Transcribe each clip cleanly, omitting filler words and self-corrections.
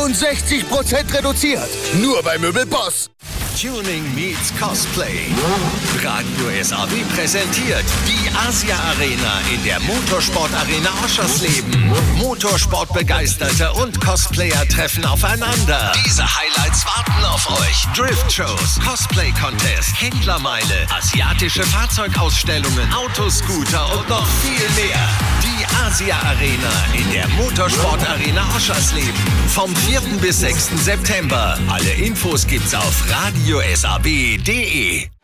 63% reduziert. Nur bei Möbelboss. Tuning meets Cosplay. Radio SAW präsentiert die Asia Arena in der Motorsport Arena Oschersleben. Motorsportbegeisterte und Cosplayer treffen aufeinander. Diese Highlights warten auf euch. Drift-Shows, Cosplay-Contest, Händlermeile, asiatische Fahrzeugausstellungen, Autoscooter und noch viel mehr. Die Asia Arena in der Motorsport Arena Oschersleben. Vom 4. bis 6. September. Alle Infos gibt's auf radiosab.de.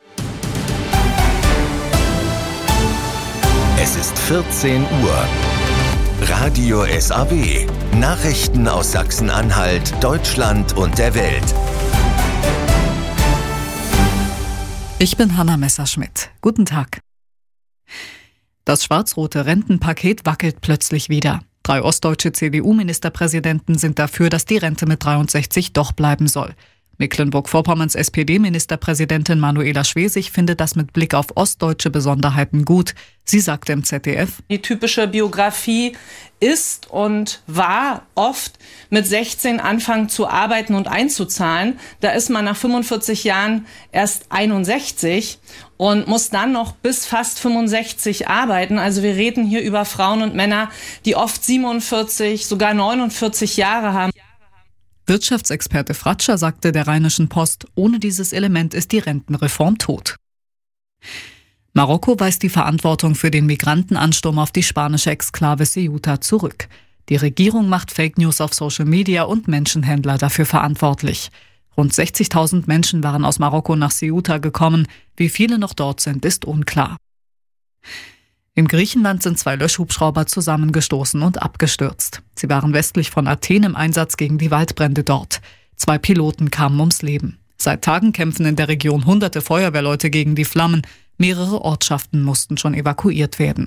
Es ist 14 Uhr. Radio SAW. Nachrichten aus Sachsen-Anhalt, Deutschland und der Welt. Ich bin Hanna Messerschmidt. Guten Tag. Das schwarz-rote Rentenpaket wackelt plötzlich wieder. 3 ostdeutsche CDU-Ministerpräsidenten sind dafür, dass die Rente mit 63 doch bleiben soll. Mecklenburg-Vorpommerns SPD-Ministerpräsidentin Manuela Schwesig findet das mit Blick auf ostdeutsche Besonderheiten gut. Sie sagte im ZDF: Die typische Biografie ist und war oft mit 16 anfangen zu arbeiten und einzuzahlen. Da ist man nach 45 Jahren erst 61 und muss dann noch bis fast 65 arbeiten. Also wir reden hier über Frauen und Männer, die oft 47, sogar 49 Jahre haben. Wirtschaftsexperte Fratscher sagte der Rheinischen Post, ohne dieses Element ist die Rentenreform tot. Marokko weist die Verantwortung für den Migrantenansturm auf die spanische Exklave Ceuta zurück. Die Regierung macht Fake News auf Social Media und Menschenhändler dafür verantwortlich. Rund 60.000 Menschen waren aus Marokko nach Ceuta gekommen. Wie viele noch dort sind, ist unklar. In Griechenland sind 2 Löschhubschrauber zusammengestoßen und abgestürzt. Sie waren westlich von Athen im Einsatz gegen die Waldbrände dort. 2 Piloten kamen ums Leben. Seit Tagen kämpfen in der Region hunderte Feuerwehrleute gegen die Flammen. Mehrere Ortschaften mussten schon evakuiert werden.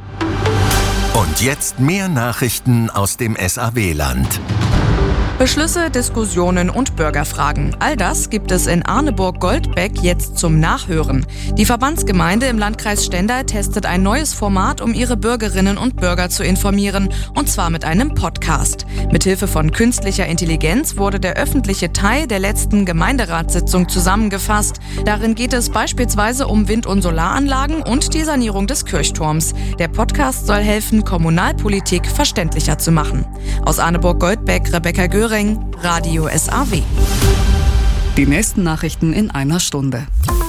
Und jetzt mehr Nachrichten aus dem SAW-Land. Beschlüsse, Diskussionen und Bürgerfragen. All das gibt es in Arneburg-Goldbeck jetzt zum Nachhören. Die Verbandsgemeinde im Landkreis Stendal testet ein neues Format, um ihre Bürgerinnen und Bürger zu informieren, und zwar mit einem Podcast. Mithilfe von künstlicher Intelligenz wurde der öffentliche Teil der letzten Gemeinderatssitzung zusammengefasst. Darin geht es beispielsweise um Wind- und Solaranlagen und die Sanierung des Kirchturms. Der Podcast soll helfen, Kommunalpolitik verständlicher zu machen. Aus Arneburg-Goldbeck, Rebecca Göring, Radio SAW. Die nächsten Nachrichten in einer Stunde.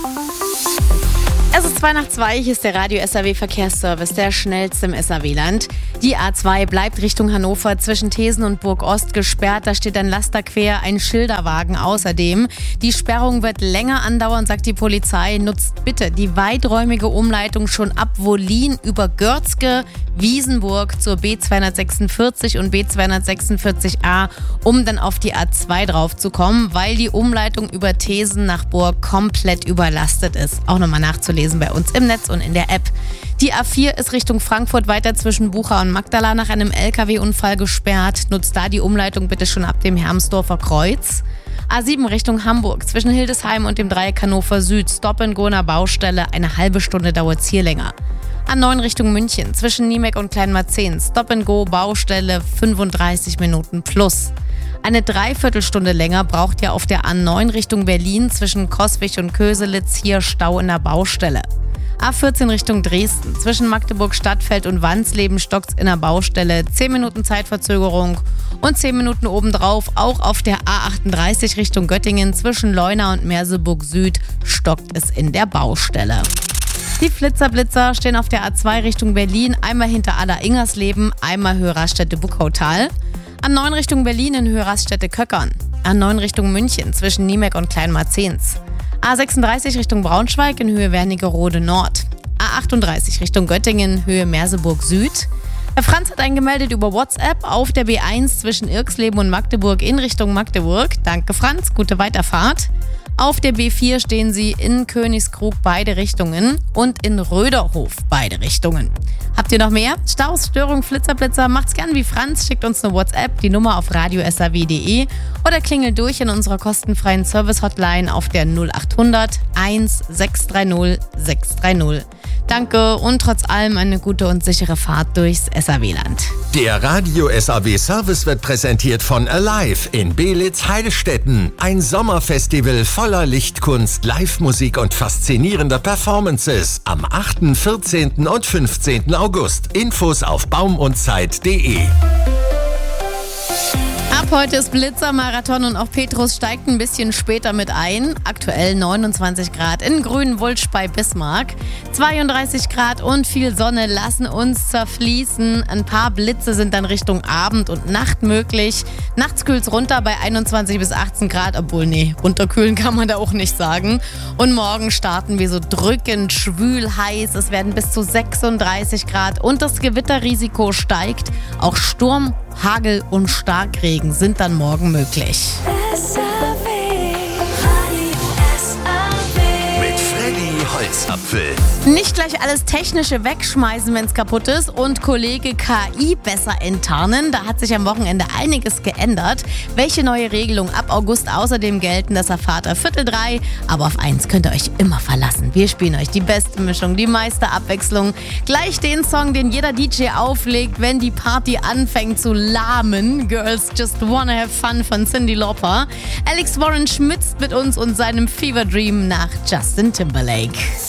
Es ist 2:02, hier ist der Radio SAW Verkehrsservice, der schnellste im SAW-Land. Die A2 bleibt Richtung Hannover zwischen Thesen und Burg Ost gesperrt. Da steht ein Laster quer, ein Schilderwagen außerdem. Die Sperrung wird länger andauern, sagt die Polizei. Nutzt bitte die weiträumige Umleitung schon ab Wollin über Görzke, Wiesenburg zur B246 und B246a, um dann auf die A2 drauf zu kommen, weil die Umleitung über Thesen nach Burg komplett überlastet ist. Auch nochmal nachzulesen bei uns im Netz und in der App. Die A4 ist Richtung Frankfurt weiter zwischen Bucha und Magdala nach einem LKW-Unfall gesperrt. Nutzt da die Umleitung bitte schon ab dem Hermsdorfer Kreuz. A7 Richtung Hamburg zwischen Hildesheim und dem Dreieck Hannover Süd. Stop-and-go-ner Baustelle, eine halbe Stunde dauert es hier länger. A9 Richtung München zwischen Niemek und Kleinmarzehn. Stop-and-go, Baustelle, 35 Minuten plus. Eine Dreiviertelstunde länger braucht ihr auf der A9 Richtung Berlin zwischen Coswig und Köselitz, hier Stau in der Baustelle. A14 Richtung Dresden zwischen Magdeburg-Stadtfeld und Wansleben stockt's in der Baustelle, 10 Minuten Zeitverzögerung und 10 Minuten obendrauf auch auf der A38 Richtung Göttingen zwischen Leuna und Merseburg Süd stockt es in der Baustelle. Die Flitzerblitzer stehen auf der A2 Richtung Berlin, einmal hinter Aller-Ingersleben, einmal Höhe Raststätte-Buckautal. A9 Richtung Berlin in Höhe Raststätte-Köckern. A9 Richtung München zwischen Niemek und Kleinmarzehns. A36 Richtung Braunschweig in Höhe Wernigerode Nord. A38 Richtung Göttingen, Höhe Merseburg Süd. Herr Franz hat eingemeldet über WhatsApp auf der B1 zwischen Irxleben und Magdeburg in Richtung Magdeburg. Danke Franz, gute Weiterfahrt. Auf der B4 stehen sie in Königskrug beide Richtungen und in Röderhof beide Richtungen. Habt ihr noch mehr? Staus, Störung, Flitzer, macht's gern wie Franz, schickt uns eine WhatsApp, die Nummer auf radio.saw.de oder klingelt durch in unserer kostenfreien Service-Hotline auf der 0800 1630 630. Danke und trotz allem eine gute und sichere Fahrt durchs SAW-Land. Der Radio SAW Service wird präsentiert von Alive in Beelitz-Heilstätten. Ein Sommerfestival voller Lichtkunst, Live-Musik und faszinierender Performances. Am 8., 14. und 15. August. Infos auf baumundzeit.de. Ab heute ist Blitzermarathon und auch Petrus steigt ein bisschen später mit ein. Aktuell 29 Grad in Grünwulst bei Bismarck. 32 Grad und viel Sonne lassen uns zerfließen. Ein paar Blitze sind dann Richtung Abend und Nacht möglich. Nachts kühlt's runter bei 21 bis 18 Grad, obwohl runterkühlen kann man da auch nicht sagen. Und morgen starten wir so drückend schwül heiß. Es werden bis zu 36 Grad und das Gewitterrisiko steigt. Auch Sturm, Hagel und Starkregen sind dann morgen möglich. Mit Freddy Holzapfel. Nicht gleich alles Technische wegschmeißen, wenn es kaputt ist und Kollege KI besser enttarnen. Da hat sich am Wochenende einiges geändert. Welche neue Regelungen ab August außerdem gelten, das erfahrt ihr 2:45. Aber auf eins könnt ihr euch immer verlassen. Wir spielen euch die beste Mischung, die meiste Abwechslung. Gleich den Song, den jeder DJ auflegt, wenn die Party anfängt zu lahmen. Girls Just Wanna Have Fun von Cyndi Lauper. Alex Warren schmitzt mit uns und seinem Fever Dream nach Justin Timberlake.